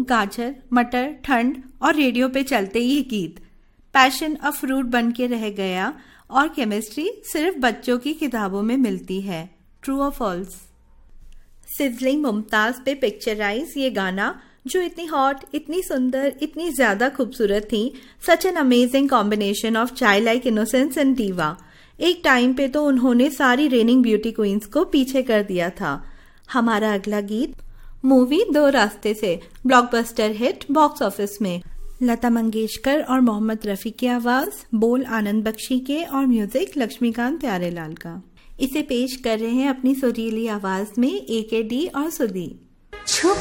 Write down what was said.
गाजर, मटर, ठंड और रेडियो पे चलते ये गीत। पैशन अ फ्रूट बन के रह गया और केमिस्ट्री सिर्फ बच्चों की किताबों में मिलती है। ट्रू और फॉल्स? सिजलिंग मुमताज पे पिक्चराइज ये गाना जो इतनी हॉट, इतनी सुंदर, इतनी ज्यादा खूबसूरत थी। Such an amazing combination of child like innocence and diva. एक टाइम पे तो उन्होंने सारी रेनिंग ब्यूटी क्वींस को पीछे कर दिया था। हमारा अगला गीत मूवी दो रास्ते से, ब्लॉकबस्टर हिट बॉक्स ऑफिस में। लता मंगेशकर और मोहम्मद रफ़ी की आवाज, बोल आनंद बख्शी के और म्यूजिक लक्ष्मीकांत प्यारेलाल का। इसे पेश कर रहे हैं अपनी सुरीली आवाज में AKD और सुदीप।